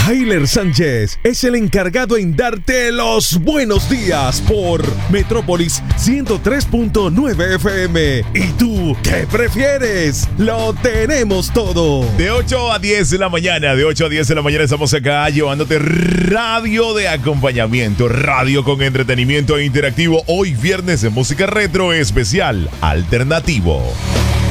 Tyler Sánchez es el encargado en darte los buenos días por Metrópolis 103.9 FM. ¿Y tú qué prefieres? Lo tenemos todo. De 8 a 10 de la mañana, estamos acá llevándote radio de acompañamiento, radio con entretenimiento interactivo. Hoy viernes de música retro especial alternativo.